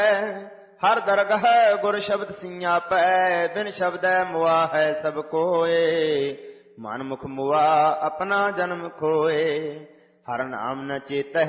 ਹਰ ਦਰਗਹ ਗੁਰ ਸ਼ਬਦ ਸਿੰਘਾਪੈ, ਬਿਨ ਸ਼ਬਦੈ ਮੁਆ ਹੈ ਸਭ ਕੋਏ। ਮਨ ਮੁਖ ਮੁਆ ਆਪਣਾ ਜਨਮ ਖੋਏ, ਹਰ ਨਾਮ ਨ ਚੇਤਹਿ